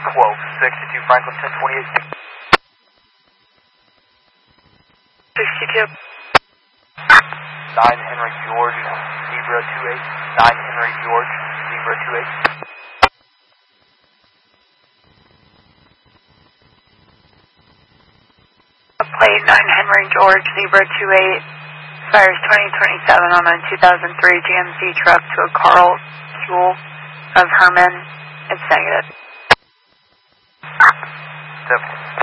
1262 Franklin 1028. 62. 9 Henry George, Zebra 28. 9 Henry George, Zebra 28. Plate 9 Henry George, Zebra 28. Fires 2027 on a 2003 GMC truck to a Carl Fuel of Herman. It's negative. 7.